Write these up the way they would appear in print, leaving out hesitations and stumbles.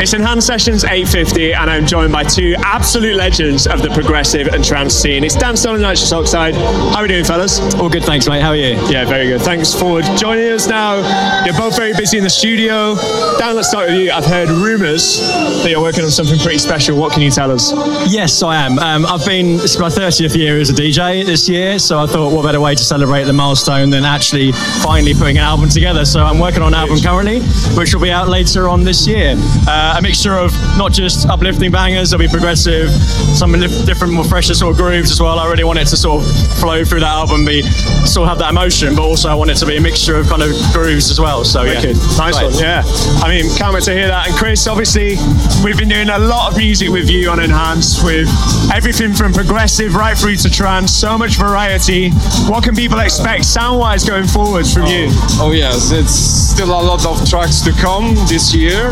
It's Enhanced Sessions 850, and I'm joined by two absolute legends of the progressive and trance scene. It's Dan Stone and Nitrous Oxide. How are we doing, fellas? All good, thanks, mate. How are you? Yeah, very good. Thanks for joining us now. You're both very busy in the studio. Dan, let's start with you. I've heard rumours that you're working on something pretty special. What can you tell us? Yes, I am. This is my 30th year as a DJ this year, so I thought what better way to celebrate the milestone than actually finally putting an album together. So I'm working on an album currently, which will be out later on this year. A mixture of not just uplifting bangers, there'll be progressive, some different, more fresher sort of grooves as well. I really want it to sort of flow through that album, still have that emotion, but also I want it to be a mixture of kind of grooves as well. So yeah, nice one. Yeah, I mean, can't wait to hear that. And Chris, obviously, we've been doing a lot of music with you on Enhanced, with everything from progressive right through to trance. So much variety. What can people expect sound-wise going forward from you? Oh yes, it's still a lot of tracks to come this year.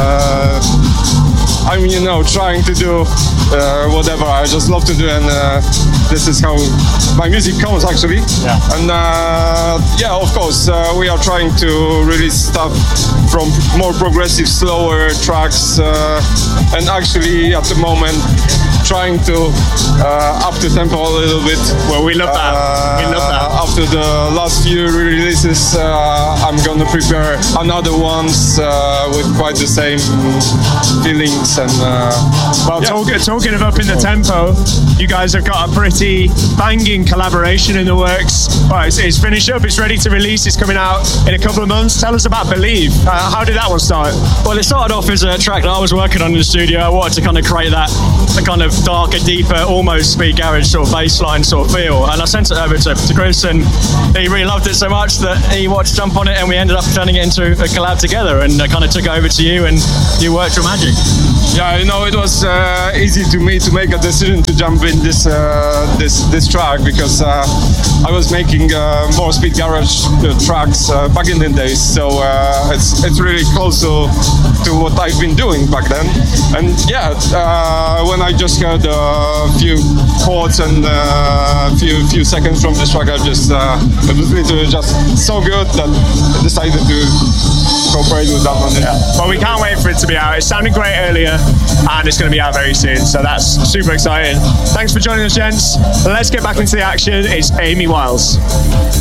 I'm, trying to do whatever I just love to do, and this is how my music comes, actually. Yeah. And of course, we are trying to release stuff from more progressive, slower tracks, and actually at the moment trying to up the tempo a little bit. Well, we love that. We love that. After the last few releases, I'm gonna prepare another ones with quite the same feelings. And talking of upping the tempo, you guys have got a pretty banging collaboration in the works. Well, it's finished up, it's ready to release, it's coming out in a couple of months. Tell us about Believe. How did that one start? Well, it started off as a track that I was working on in the studio. I wanted to kind of create that kind of darker, deeper, almost speed garage sort of bass line sort of feel, and I sent it over to Chris, and he really loved it so much that he wanted to jump on it, and we ended up turning it into a collab together, and I kind of took it over to you, and you worked your magic. Yeah, it was easy to me to make a decision to jump in this track, because I was making more speed garage tracks back in the days, so it's really close to what I've been doing back then. And when I just heard a few chords and a few seconds from this track, it was literally just so good that I decided to cooperate with that one. Yeah. Well, we can't wait for it to be out. It sounded great earlier, and it's going to be out very soon, so that's super exciting. Thanks for joining us, gents. Let's get back into the action. It's Amy Wiles.